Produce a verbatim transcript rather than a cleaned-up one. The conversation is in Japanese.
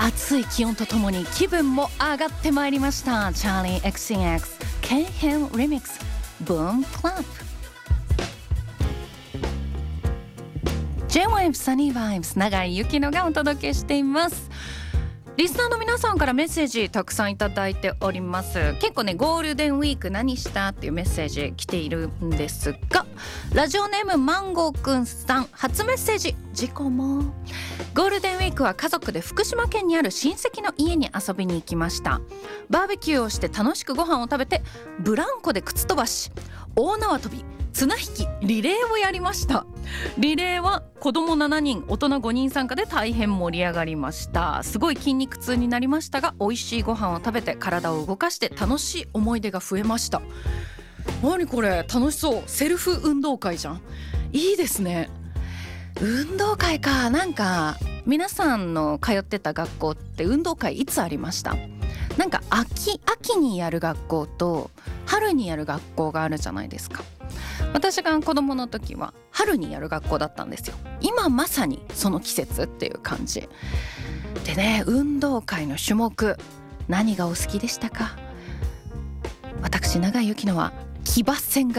暑い気温とともに気分も上がってまいりました。チャーリー エックスエックス ケンヘンリミックスブームクラップ J-ウェーブ サニーバイブス永井ゆきのがお届けしています。リスナーの皆さんからメッセージたくさんいただいております。結構ね、ゴールデンウィーク何したっていうメッセージ来ているんですが、ラジオネームマンゴーくんさん初メッセージ、事故もゴールデンウィークは家族で福島県にある親戚の家に遊びに行きました。バーベキューをして楽しくご飯を食べて、ブランコで靴飛ばし、大縄跳び、綱引き、リレーをやりました。リレーは子供ななにん大人ごにん参加で大変盛り上がりました。すごい筋肉痛になりましたが、美味しいご飯を食べて体を動かして楽しい思い出が増えました。何これ、楽しそう。セルフ運動会じゃん。いいですね。運動会か。なんか皆さんの通ってた学校って運動会いつありました？なんか秋秋にやる学校と春にやる学校があるじゃないですか。私が子供の時は春にやる学校だったんですよ。今まさにその季節っていう感じでね。運動会の種目何がお好きでしたか？私永井ゆきのは騎馬戦が